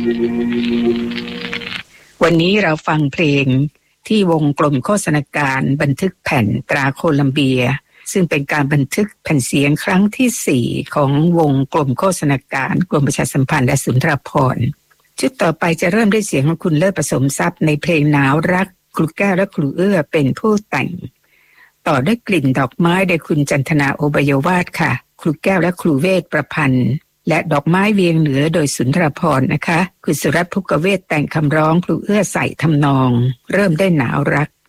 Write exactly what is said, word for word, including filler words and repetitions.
วันนี้เราฟังเพลงที่วงกลมโฆษณาการบันทึกแผ่นตราโคลัมเบียซึ่งเป็นการบันทึกแผ่นเสียงครั้งที่สี่ของวงกลมโฆษณาการกรมประชาสัมพันธ์และสุนทรภรณ์ชุดต่อไปจะเริ่มด้วยเสียงของคุณเลิศผสมทรัพย์ในเพลงหนาวรักครูแก้วและครูเอื้อเป็นผู้แต่งต่อด้วยกลิ่นดอกไม้โดยคุณจันทนาโอไบยวาทค่ะครูแก้วและครูเวทประพันธ์และดอกไม้เวียงเหนือโดยสุนทรภรณ์นะคะคุณสุรัตน์ภุกเวทแต่งคำร้องครูเอื้อใส่ทำนองเริ่มได้หนาวรัก